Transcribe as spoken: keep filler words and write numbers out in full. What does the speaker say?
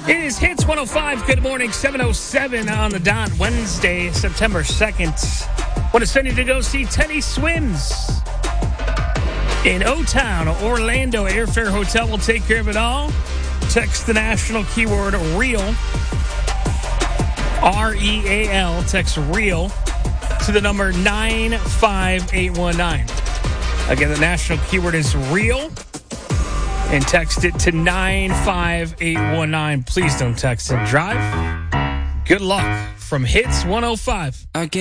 It is Hits one oh five. Good morning, seven oh seven on the dot, Wednesday, September second. Want to send you to go see Teddy Swims in O-Town, Orlando. Airfare Hotel will take care of it all. Text the national keyword REAL, R E A L. Text REAL to the number nine five eight one nine. Again, the national keyword is REAL. And text it to nine five eight one nine. Please don't text and drive. Good luck from Hits one oh five.